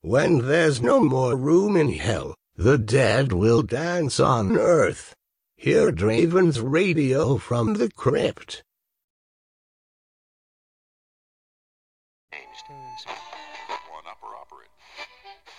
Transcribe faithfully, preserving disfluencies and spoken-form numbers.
When there's no more room in hell, the dead will dance on earth. Hear Draven's radio from the crypt. One upper operate.